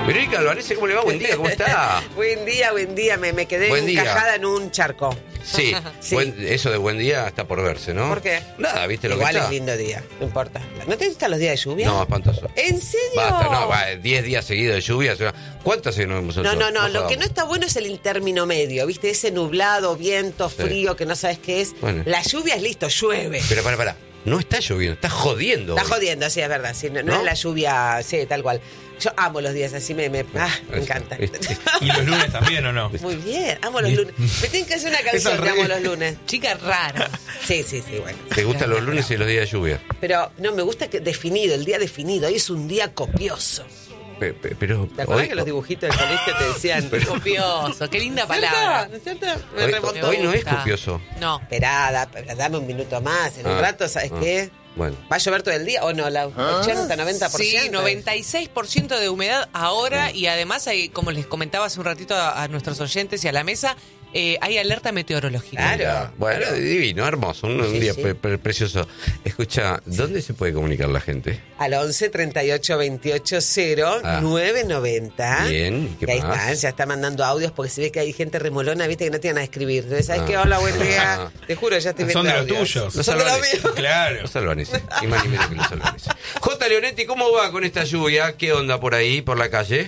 Verónica Albanese, ¿cómo le va? Buen día, ¿cómo está? Buen día. Me quedé encajada en un charco. Sí, sí. Eso de buen día está por verse, ¿no? ¿Por qué? Nada, ¿viste lo Igual que está? Igual es lindo día, no importa. ¿No te gustan los días de lluvia? No, espantoso. ¿En serio? Basta, no, 10 días seguidos de lluvia. ¿Cuántas se nos hemos hecho? No, lo que no está bueno es el término medio, ¿viste? Ese nublado, viento, frío, que no sabes qué es. Bueno. La lluvia es listo, llueve. Pero para. No está lloviendo, está jodiendo. Está jodiendo, sí, es verdad. Sí, no es la lluvia, sí, tal cual. Yo amo los días así, me encanta. ¿Y los lunes también o no? Muy bien, amo los lunes. Me tienen que hacer una canción de amo los lunes. Chicas raras. Sí, bueno. ¿Te gustan los lunes y los días de lluvia? Pero no, me gusta que definido, el día definido. Hoy es un día copioso. Pero ¿te acuerdas que los dibujitos del colegio te decían copioso? Qué linda palabra. ¿No es cierto? Hoy no es copioso. No. Esperada, dame un minuto más. En un rato, ¿sabes qué? Bueno. ¿Va a llover todo el día o no? ¿La 80, 90%? Sí, 96% de humedad ahora y además, hay, como les comentaba hace un ratito a nuestros oyentes y a la mesa, hay alerta meteorológica. Claro. Bueno, claro. Divino, hermoso, un día precioso. Escucha, ¿dónde se puede comunicar la gente? Al 11 38 28 0 990. Bien, ¿qué y ahí más? ya está mandando audios porque se ve que hay gente remolona, viste, que no tienen a escribir. Entonces, ¿sabes qué? Hola, buen día. Te juro, ya estoy viendo Son de los audios. tuyos. No son de los míos. Claro. Los albaneses. Ni más ni menos que los albaneses. J. Leonetti, ¿cómo va con esta lluvia? ¿Qué onda por ahí, por la calle?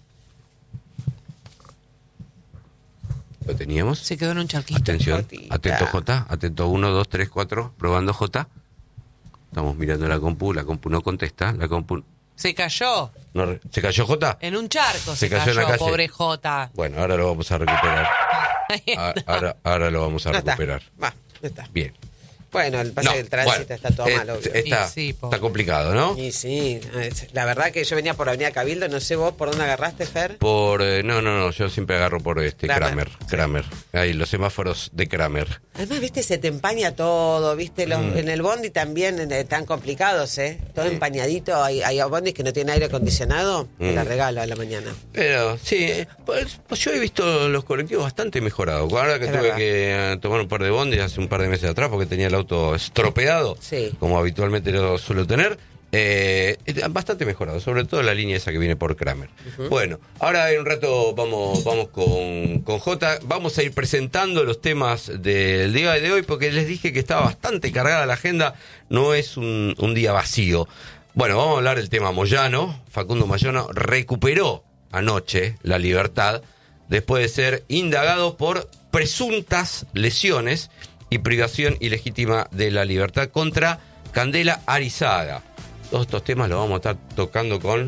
¿Lo teníamos? Se quedó en un charquito. Atención, Jotita. atento J, atento 1, 2, 3, 4, probando J. Estamos mirando la compu no contesta, la compu... Se cayó. No, ¿se cayó J? En un charco Se cayó en la calle. pobre Jota. Bueno, ahora lo vamos a recuperar. Ahora lo vamos a recuperar. No está. Bien. Bueno, el pase del tránsito está todo mal, obvio. Está complicado, ¿no? Y sí, la verdad que yo venía por Avenida Cabildo, no sé vos por dónde agarraste, Fer. No, yo siempre agarro por Kramer. Ahí, los semáforos de Kramer. Además, viste, se te empaña todo, viste, en el bondi también están complicados, todo empañadito, hay bondis que no tienen aire acondicionado, te la regalo a la mañana. Pero sí, pues yo he visto los colectivos bastante mejorados. Ahora que tuve que tomar un par de bondis hace un par de meses atrás porque tenía el auto estropeado, como habitualmente lo suelo tener, bastante mejorado, sobre todo la línea esa que viene por Kramer. Bueno, ahora en un rato vamos con J, vamos a ir presentando los temas del día de hoy, porque les dije que estaba bastante cargada la agenda, no es un día vacío. Bueno, vamos a hablar del tema Moyano. Facundo Moyano recuperó anoche la libertad después de ser indagado por presuntas lesiones y privación ilegítima de la libertad contra Candela Arizaga. Todos estos temas los vamos a estar tocando con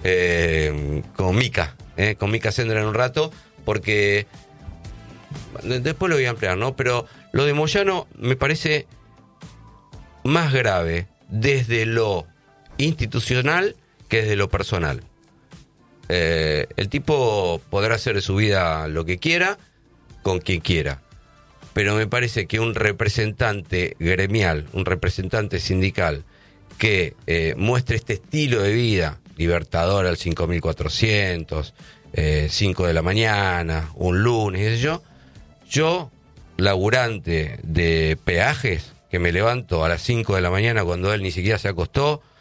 Mica Sendra en un rato, porque después lo voy a ampliar, ¿no? Pero lo de Moyano me parece más grave desde lo institucional que desde lo personal. El tipo podrá hacer de su vida lo que quiera, con quien quiera. Pero me parece que un representante gremial, un representante sindical que muestre este estilo de vida, libertador al 5400, 5 de la mañana, un lunes, qué sé yo, laburante de peajes, que me levanto a las 5 de la mañana cuando él ni siquiera se acostó,